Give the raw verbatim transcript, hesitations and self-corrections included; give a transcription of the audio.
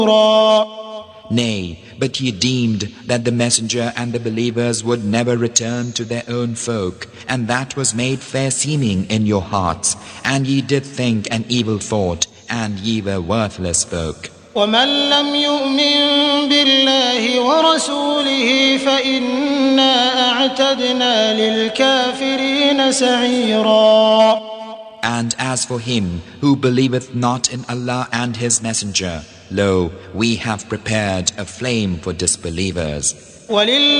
Nay, but ye deemed that the messenger and the believers would never return to their own folk, and that was made fair-seeming in your hearts, and ye did think an evil thought, and ye were worthless folk. ومن لم يؤمن بالله ورسوله فإنا أعتدنا للكافرين سعيرا. And as for him who believeth not in Allah and His Messenger, lo, we have prepared a flame for disbelievers.